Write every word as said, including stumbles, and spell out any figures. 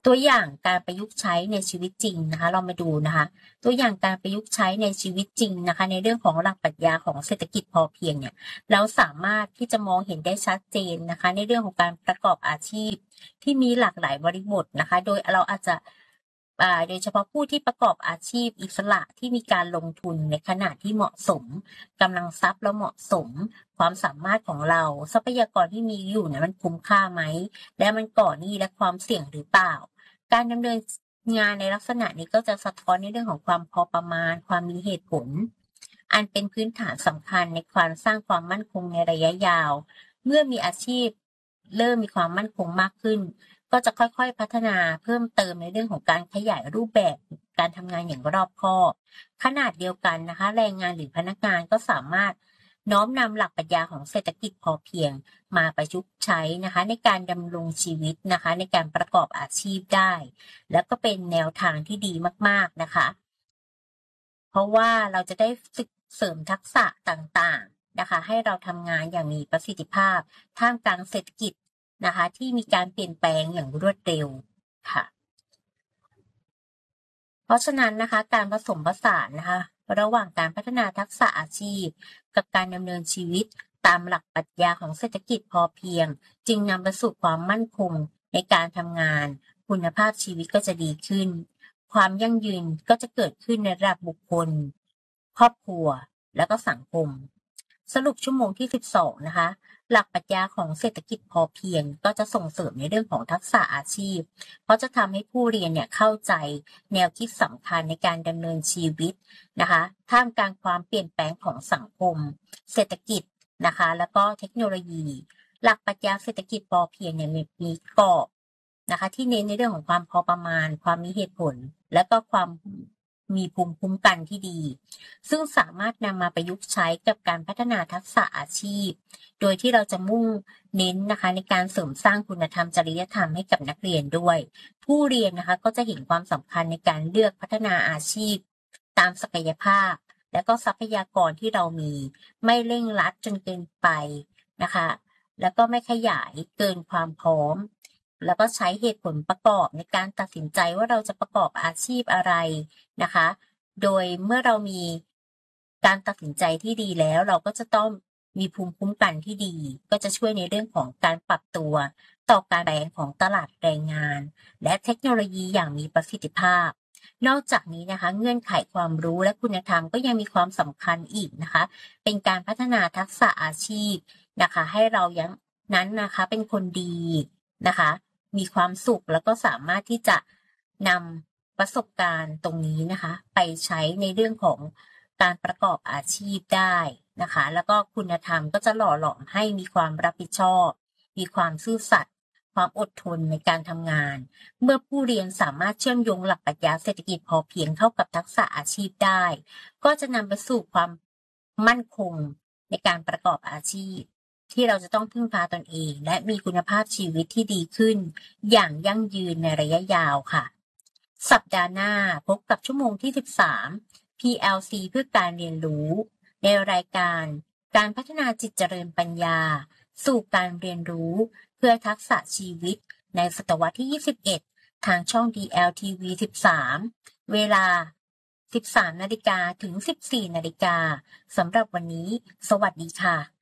ตัวอย่างการประยุกต์ใช้ในชีวิตจริงนะคะเรามาดูนะคะตัวอย่างการประยุกต์ใช้ในชีวิตจริงนะคะในเรื่องของหลักปรัชญาของเศรษฐกิจพอเพียงเนี่ยเราสามารถที่จะมองเห็นได้ชัดเจนนะคะในเรื่องของการประกอบอาชีพที่มีหลากหลายบริบทนะคะโดยเราอาจจะโดยเฉพาะผู้ที่ประกอบอาชีพอิสระที่มีการลงทุนในขณะที่เหมาะสมกำลังทรัพย์แล้วเหมาะสมความสามารถของเราทรัพยากรที่มีอยู่เนี่ยมันคุ้มค่าไหมและมันก่อหนี้และความเสี่ยงหรือเปล่าการดำเนินงานในลักษณะนี้ก็จะสะท้อนในเรื่องของความพอประมาณความมีเหตุผลอันเป็นพื้นฐานสำคัญในการสร้างความมั่นคงในระยะยาวเมื่อมีอาชีพเริ่มมีความมั่นคงมากขึ้นก็จะค่อยๆพัฒนาเพิ่มเติมในเรื่องของการขยายรูปแบบการทำงานอย่างรอบคอบขนาดเดียวกันนะคะแรงงานหรือพนักงานก็สามารถน้อมนำหลักปรัชญาของเศรษฐกิจพอเพียงมาประยุกต์ใช้นะคะในการดำรงชีวิตนะคะในการประกอบอาชีพได้แล้วก็เป็นแนวทางที่ดีมากๆนะคะเพราะว่าเราจะได้ฝึกเสริมทักษะต่างๆนะคะให้เราทำงานอย่างมีประสิทธิภาพท่ามกลางเศรษฐกิจนะคะที่มีการเปลี่ยนแปลงอย่างรวดเร็วค่ะเพราะฉะนั้นนะคะการผสมผสานนะคะระหว่างการพัฒนาทักษะอาชีพกับการดำเนินชีวิตตามหลักปรัชญาของเศรษฐกิจพอเพียงจึงนำไปสู่ความมั่นคงในการทำงานคุณภาพชีวิตก็จะดีขึ้นความยั่งยืนก็จะเกิดขึ้นในระดับบุคคลครอบครัวและก็สังคมสรุปชั่วโมงที่สิบสองนะคะหลักปรัชญาของเศรษฐกิจพอเพียงก็จะส่งเสริมในเรื่องของทักษะอาชีพเพราะจะทำให้ผู้เรียนเนี่ยเข้าใจแนวคิดสำคัญในการดำเนินชีวิตนะคะท่ามกลางความเปลี่ยนแปลงของสังคมเศรษฐกิจนะคะแล้วก็เทคโนโลยีหลักปรัชญาเศรษฐกิจพอเพียงเนี่ยมีกรอบนะคะที่เน้นในเรื่องของความพอประมาณความมีเหตุผลและก็ความมีภูมิคุ้มกันที่ดีซึ่งสามารถนำมาประยุกต์ใช้กับการพัฒนาทักษะอาชีพโดยที่เราจะมุ่งเน้นนะคะในการเสริมสร้างคุณธรรมจริยธรรมให้กับนักเรียนด้วยผู้เรียนนะคะก็จะเห็นความสำคัญในการเลือกพัฒนาอาชีพตามศักยภาพและก็ทรัพยากรที่เรามีไม่เร่งรัดจนเกินไปนะคะแล้วก็ไม่ขยายเกินความพร้อมแล้วก็ใช้เหตุผลประกอบในการตัดสินใจว่าเราจะประกอบอาชีพอะไรนะคะโดยเมื่อเรามีการตัดสินใจที่ดีแล้วเราก็จะต้องมีภูมิคุ้มกันที่ดีก็จะช่วยในเรื่องของการปรับตัวต่อการแปลงของตลาดแรงงานและเทคโนโลยีอย่างมีประสิทธิภาพนอกจากนี้นะคะเงื่อนไขความรู้และคุณธรรมก็ยังมีความสำคัญอีกนะคะเป็นการพัฒนาทักษะอาชีพนะคะให้เรายังนั้นนะคะเป็นคนดีนะคะมีความสุขแล้วก็สามารถที่จะนำประสบการณ์ตรงนี้นะคะไปใช้ในเรื่องของการประกอบอาชีพได้นะคะแล้วก็คุณธรรมก็จะหล่อหลอมให้มีความรับผิดชอบมีความซื่อสัตย์ความอดทนในการทำงานเมื่อผู้เรียนสามารถเชื่อมโยงหลักปรัชญาเศรษฐกิจพอเพียงเข้ากับทักษะอาชีพได้ก็จะนำไปสู่ความมั่นคงในการประกอบอาชีพที่เราจะต้องพึ่งพาตนเองและมีคุณภาพชีวิตที่ดีขึ้นอย่างยั่งยืนในระยะยาวค่ะสัปดาห์หน้าพบกับชั่วโมงที่สิบสาม พี แอล ซี เพื่อการเรียนรู้ในรายการการพัฒนาจิตเจริญปัญญาสู่การเรียนรู้เพื่อทักษะชีวิตในศตวรรษที่ยี่สิบเอ็ดทางช่อง ดี แอล ที วี สิบสามเวลา สิบสามนาฬิกา ถึง สิบสี่นาฬิกาสำหรับวันนี้สวัสดีค่ะ